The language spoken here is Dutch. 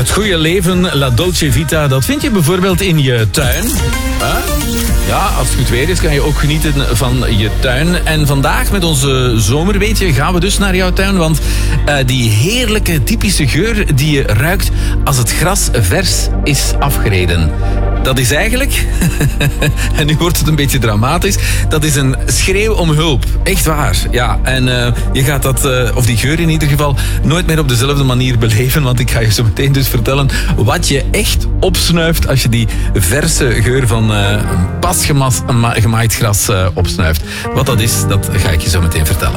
Het goede leven, la dolce vita, dat vind je bijvoorbeeld in je tuin. Ja, als het goed weer is, kan je ook genieten van je tuin. En vandaag met onze zomerweetje gaan we dus naar jouw tuin. Want die heerlijke, typische geur die je ruikt als het gras vers is afgereden. Dat is eigenlijk, en nu wordt het een beetje dramatisch, dat is een schreeuw om hulp. Echt waar, ja. En je gaat dat, of die geur in ieder geval, nooit meer op dezelfde manier beleven. Want ik ga je zo meteen dus vertellen wat je echt opsnuift als je die verse geur van pas gemaaid gras opsnuift. Wat dat is, dat ga ik je zo meteen vertellen.